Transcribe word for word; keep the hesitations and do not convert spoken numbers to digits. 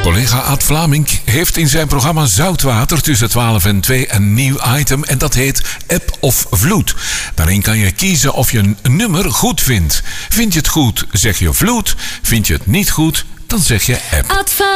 Collega Ad Vlaming heeft in zijn programma Zoutwater tussen twaalf en twee een nieuw item en dat heet App of Vloed. Daarin kan je kiezen of je een nummer goed vindt. Vind je het goed, zeg je vloed. Vind je het niet goed, dan zeg je app.